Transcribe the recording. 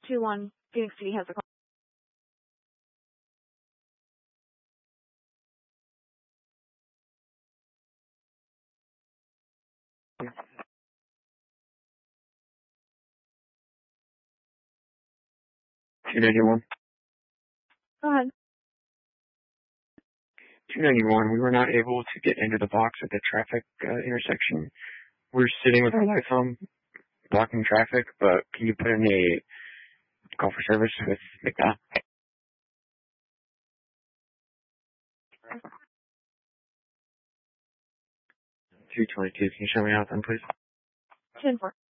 2-1, Phoenix City has a call. $291. Go ahead. 291, we were not able to get into the box at the traffic intersection. We're sitting with our lights on, blocking traffic, but can you put in a call for service with McDonald? 222, can you show me out then, please? 10-4.